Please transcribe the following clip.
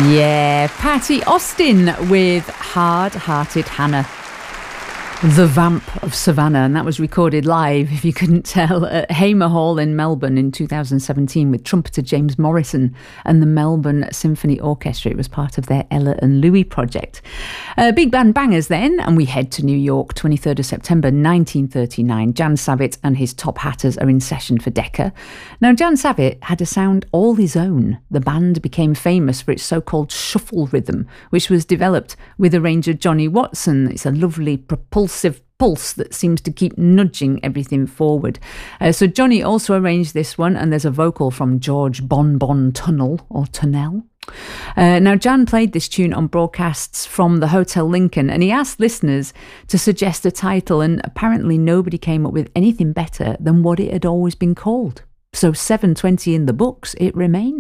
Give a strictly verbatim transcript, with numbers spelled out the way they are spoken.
Yeah, Patty Austin with Hard Hearted Hannah. The Vamp of Savannah, and that was recorded live, if you couldn't tell, at Hamer Hall in Melbourne in two thousand seventeen with trumpeter James Morrison and the Melbourne Symphony Orchestra. It was part of their Ella and Louis project. Uh, big band bangers then, and we head to New York, twenty-third of September nineteen thirty-nine. Jan Savitt and his Top Hatters are in session for Decca. Now, Jan Savitt had a sound all his own. The band became famous for its so-called shuffle rhythm, which was developed with arranger Johnny Watson. It's a lovely propulsive pulse that seems to keep nudging everything forward. Uh, so Johnny also arranged this one, and there's a vocal from George Bon Bon Tunnel, or Tunnell. Uh, now, Jan played this tune on broadcasts from the Hotel Lincoln, and he asked listeners to suggest a title, and apparently nobody came up with anything better than what it had always been called. So seven twenty in the books it remains.